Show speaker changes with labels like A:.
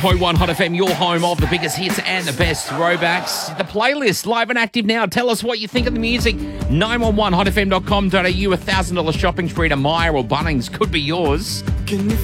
A: 1 Hot FM, your home of the biggest hits and the best throwbacks. The playlist, live and active now. Tell us what you think of the music. 911hotfm.com.au, $1,000 shopping spree to Myer or Bunnings could be yours.